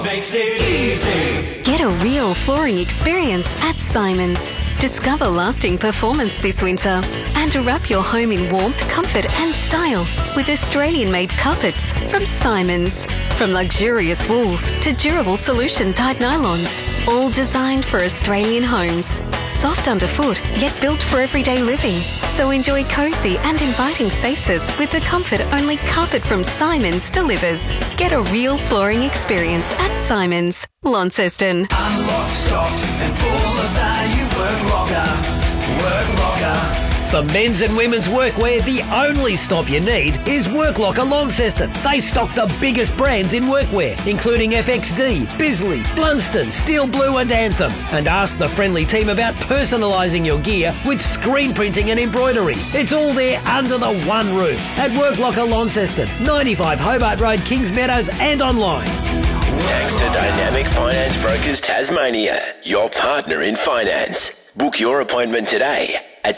Makes it easy. Get a real flooring experience at Simons. Discover lasting performance this winter and wrap your home in warmth, comfort and style with Australian-made carpets from Simons. From luxurious wools to durable solution-dyed nylons, all designed for Australian homes. Soft underfoot, yet built for everyday living. So enjoy cosy and inviting spaces with the comfort only carpet from Simons delivers. Get a real flooring experience at Simons, Launceston. Unlocked, stocked and full of value. Work Locker. Work Locker. For men's and women's workwear, the only stop you need is Work Locker Launceston. They stock the biggest brands in workwear, including FXD, Bisley, Blunston, Steel Blue and Anthem. And ask the friendly team about personalising your gear with screen printing and embroidery. It's all there under the one roof at Work Locker Launceston, 95 Hobart Road, Kings Meadows and online. Thanks to Dynamic Finance Brokers Tasmania, your partner in finance. Book your appointment today at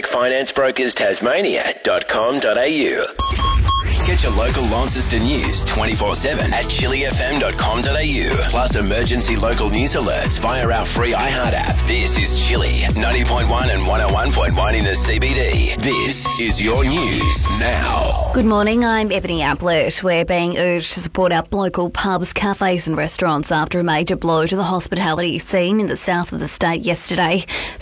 dynamicfinanceBrokersTasmania.com.au. Get your local Launceston news 24/7 at chilifm.com.au. Plus emergency local news alerts via our free iHeart app. This is Chili, 90.1 and 101.1 in the CBD. This is your news now. Good morning, I'm Ebony Ablett. We're being urged to support our local pubs, cafes and restaurants after a major blow to the hospitality scene in the south of the state yesterday.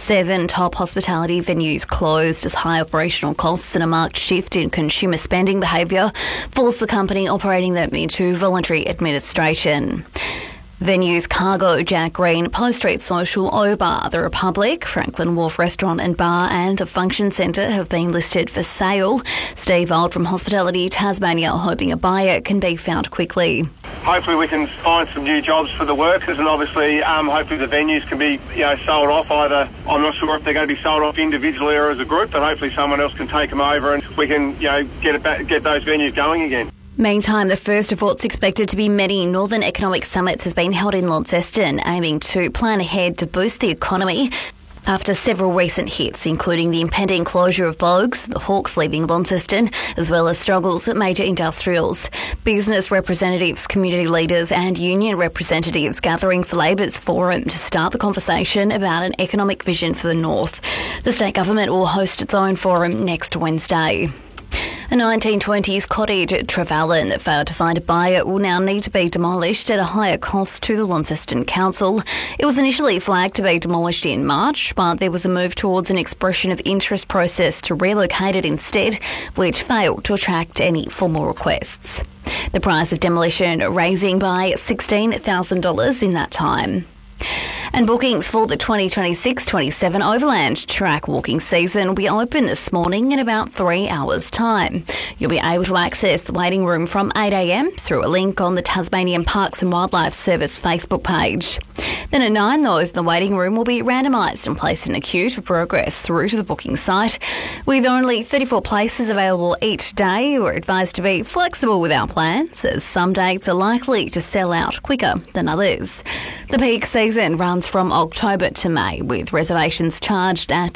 7 top hospitality venues closed as high operational costs and a marked shift in consumer spending behaviour forced the company operating them into voluntary administration. Venues Cargo, Jack Green, Post Street Social, O-Bar, The Republic, Franklin Wharf Restaurant and Bar and the Function Centre have been listed for sale. Steve Old from Hospitality Tasmania hoping a buyer can be found quickly. Hopefully we can find some new jobs for the workers and obviously hopefully the venues can be sold off either. I'm not sure if they're going to be sold off individually or as a group, but hopefully someone else can take them over and we can get those venues going again. Meantime, the first of what's expected to be many Northern Economic Summits has been held in Launceston, aiming to plan ahead to boost the economy after several recent hits, including the impending closure of Bogues, the Hawks leaving Launceston, as well as struggles at major industrials. Business representatives, community leaders and union representatives gathering for Labor's forum to start the conversation about an economic vision for the North. The state government will host its own forum next Wednesday. A 1920s cottage at Trevallyn that failed to find a buyer will now need to be demolished at a higher cost to the Launceston Council. It was initially flagged to be demolished in March, but there was a move towards an expression of interest process to relocate it instead, which failed to attract any formal requests. The price of demolition raising by $16,000 in that time. And bookings for the 2026-27 Overland Track walking season will be open this morning in about 3 hours' time. You'll be able to access the waiting room from 8 a.m. through a link on the Tasmanian Parks and Wildlife Service Facebook page. Then at 9, those in the waiting room will be randomised and placed in a queue to progress through to the booking site. With only 34 places available each day, we're advised to be flexible with our plans, as some dates are likely to sell out quicker than others. The peak season runs from October to May, with reservations charged at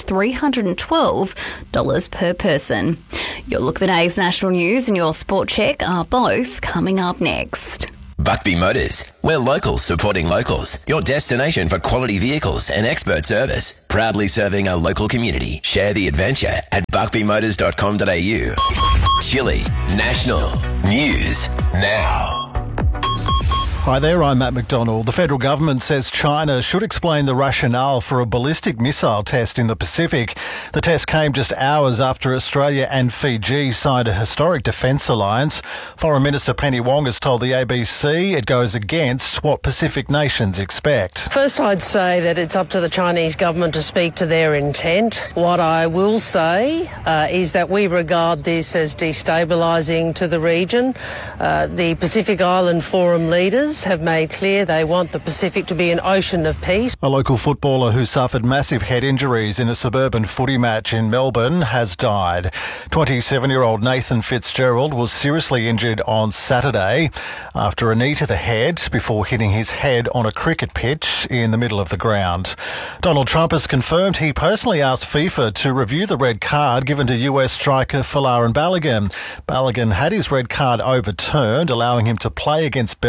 $312 per person. Your Look at the Day's national news and your Sport Check are both coming up next. Buckby Motors. We're locals supporting locals. Your destination for quality vehicles and expert service. Proudly serving a local community. Share the adventure at buckbymotors.com.au. Chile National News Now. Hi there, I'm Matt McDonald. The federal government says China should explain the rationale for a ballistic missile test in the Pacific. The test came just hours after Australia and Fiji signed a historic defence alliance. Foreign Minister Penny Wong has told the ABC it goes against what Pacific nations expect. First, I'd say that it's up to the Chinese government to speak to their intent. What I will say is that we regard this as destabilising to the region. The Pacific Island Forum leaders have made clear they want the Pacific to be an ocean of peace. A local footballer who suffered massive head injuries in a suburban footy match in Melbourne has died. 27-year-old Nathan Fitzgerald was seriously injured on Saturday after a knee to the head before hitting his head on a cricket pitch in the middle of the ground. Donald Trump has confirmed he personally asked FIFA to review the red card given to US striker Folarin Balogun. Balogun had his red card overturned, allowing him to play against Belgium today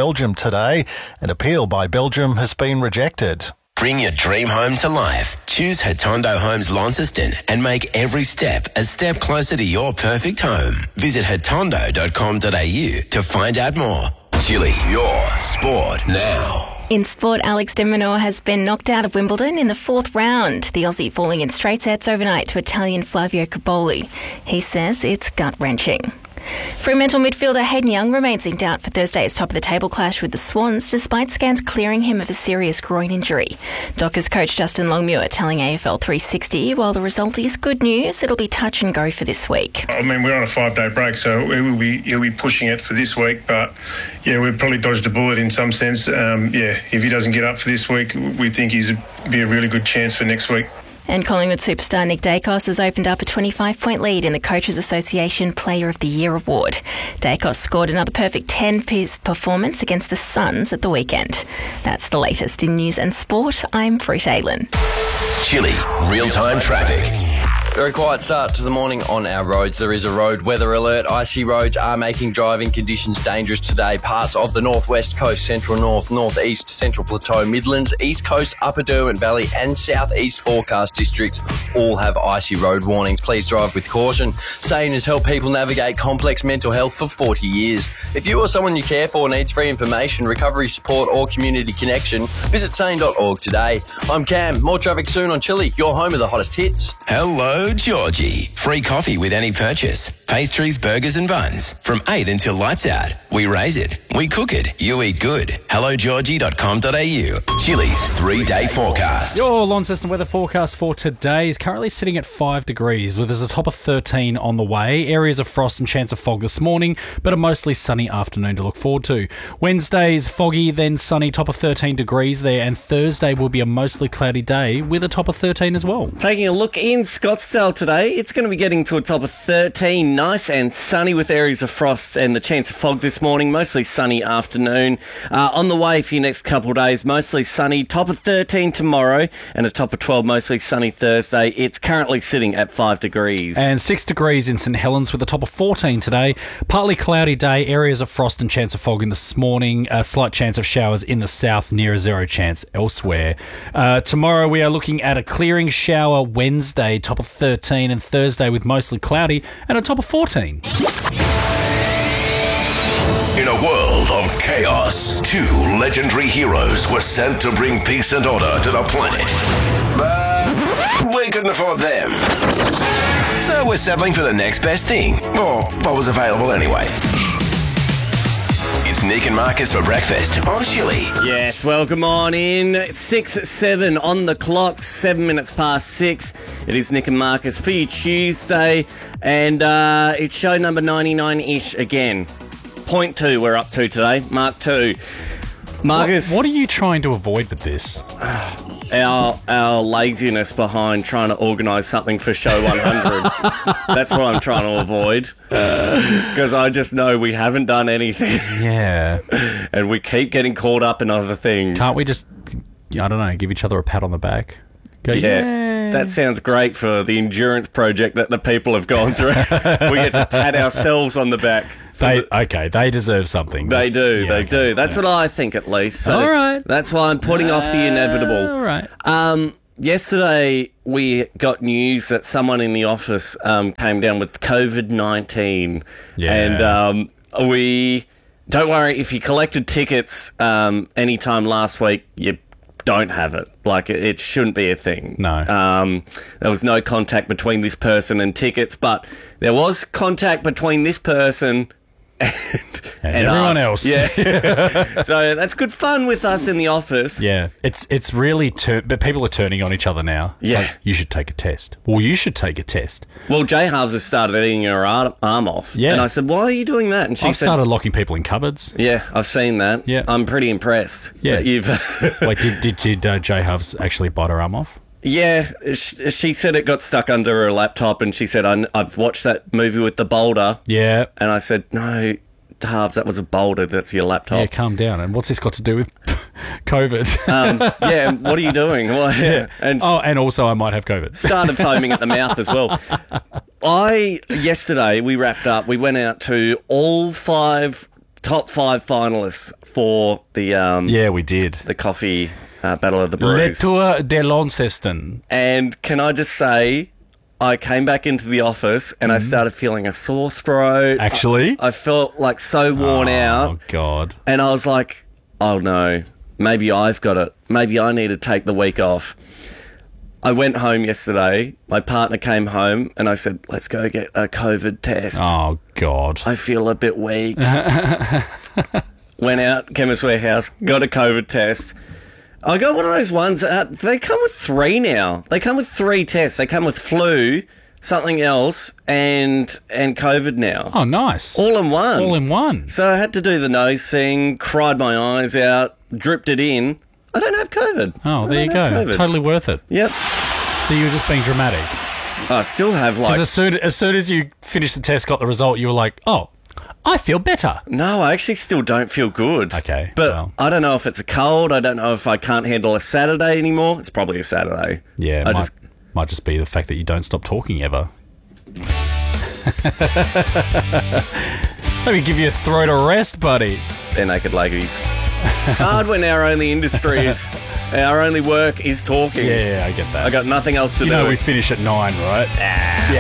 today. An appeal by Belgium has been rejected. Bring your dream home to life. Choose Hatondo Homes Launceston and make every step a step closer to your perfect home. Visit hatondo.com.au to find out more. Chili, your sport now. In sport, Alex de Minaur has been knocked out of Wimbledon in the fourth round, the Aussie falling in straight sets overnight to Italian Flavio Cobolli. He says it's gut-wrenching. Fremantle midfielder Hayden Young remains in doubt for Thursday's top-of-the-table clash with the Swans, despite scans clearing him of a serious groin injury. Dockers coach Justin Longmuir telling AFL 360, while the result is good news, it'll be touch and go for this week. I mean, we're on a 5-day break, so he'll be pushing it for this week, but yeah, we've probably dodged a bullet in some sense. If he doesn't get up for this week, we think he's be a really good chance for next week. And Collingwood superstar Nick Dacos has opened up a 25-point lead in the Coaches Association Player of the Year award. Dacos scored another perfect 10-piece performance against the Suns at the weekend. That's the latest in news and sport. I'm Preet Aylin. Chili, real-time traffic. Very quiet start to the morning on our roads. There is a road weather alert. Icy roads are making driving conditions dangerous today. Parts of the northwest coast, central north, northeast, central plateau, Midlands, east coast, upper Derwent Valley and southeast forecast districts all have icy road warnings. Please drive with caution. SANE has helped people navigate complex mental health for 40 years. If you or someone you care for needs free information, recovery support or community connection, visit sane.org today. I'm Cam. More traffic soon on Chili, your home of the hottest hits. Hello, Georgie. Free coffee with any purchase. Pastries, burgers and buns. From 8 until lights out. We raise it. We cook it. You eat good. HelloGeorgie.com.au. Chili's 3-day forecast. Your Launceston weather forecast for today is currently sitting at 5 degrees, with there's a top of 13 on the way. Areas of frost and chance of fog this morning, but a mostly sunny afternoon to look forward to. Wednesday's foggy, then sunny, top of 13 degrees there, and Thursday will be a mostly cloudy day with a top of 13 as well. Taking a look in Scottsdale today, it's going to be getting to a top of 13, nice and sunny with areas of frost and the chance of fog this morning, mostly sunny afternoon. On the way for your next couple of days, mostly sunny, top of 13 tomorrow and a top of 12, mostly sunny Thursday. It's currently sitting at 5 degrees. And 6 degrees in St Helens with a top of 14 today. Partly cloudy day, areas of frost and chance of fog in this morning, a slight chance of showers in the south, near a zero chance elsewhere. Tomorrow we are looking at a clearing shower Wednesday, top of 13, and Thursday with mostly cloudy and a top of 14. In a world of chaos, 2 legendary heroes were sent to bring peace and order to the planet. But we couldn't afford them. So we're settling for the next best thing. Or what was available anyway. It's Nick and Marcus for breakfast on Chili. Yes, welcome on in. 6:07 on the clock, 7 minutes past 6. It is Nick and Marcus for you Tuesday, and it's show number 99-ish again. Point 2 we're up to today, Mark 2. Marcus, what are you trying to avoid with this? Our laziness behind trying to organise something for show 100. That's what I'm trying to avoid. Because I just know we haven't done anything. Yeah. And we keep getting caught up in other things. Can't we just, I don't know, give each other a pat on the back? Go, yeah. That sounds great for the endurance project that the people have gone through. We get to pat ourselves on the back. They deserve something. They do. That's what I think, at least. So all right. That's why I'm putting off the inevitable. All right. Yesterday, we got news that someone in the office came down with COVID-19. Yeah. And we... Don't worry, if you collected tickets anytime last week, you don't have it. Like, it shouldn't be a thing. No. There was no contact between this person and tickets, but there was contact between this person and everyone else. Yeah. So that's good fun with us in the office. Yeah. It's really... but people are turning on each other now. It's like, you should take a test. Well, you should take a test. Well, Jay Halves has started eating her arm off. Yeah. And I said, why are you doing that? And she I've started locking people in cupboards. Yeah, I've seen that. Yeah. I'm pretty impressed. Yeah. That you've... Wait, did Jay Halves actually bite her arm off? Yeah, she said it got stuck under her laptop, and she said, I've watched that movie with the boulder. Yeah. And I said, no, Halves, that was a boulder, that's your laptop. Yeah, calm down. And what's this got to do with COVID? Yeah, what are you doing? Well, yeah. And also I might have COVID. Started foaming at the mouth as well. Yesterday, we wrapped up, we went out to all 5 top 5 finalists for the Yeah, we did. the coffee Battle of the Le Brews. Tour de Launceston. And can I just say, I came back into the office and I started feeling a sore throat. Actually? I felt like so worn out. Oh, God. And I was like, oh no, maybe I've got it. Maybe I need to take the week off. I went home yesterday. My partner came home and I said, let's go get a COVID test. Oh, God. I feel a bit weak. Went out, Chemist Warehouse, got a COVID test. I got one of those ones. They come with 3 now. They come with 3 tests. They come with flu, something else, and COVID now. Oh, nice. All in one. All in one. So I had to do the nose thing, cried my eyes out, dripped it in. I don't have COVID. Oh, there you go. COVID. Totally worth it. Yep. So you were just being dramatic. I still have like... Because as soon as you finished the test, got the result, you were like, oh, I feel better. No, I actually still don't feel good. Okay. But well. I don't know if it's a cold. I don't know if I can't handle a Saturday anymore. It's probably a Saturday. Yeah, I might just be the fact that you don't stop talking ever. Maybe give you a throat a rest, buddy. Bare naked ladies. It's hard when our only industry is... Our only work is talking. Yeah, I get that. I got nothing else to do. You know we finish at 9, right? Yeah.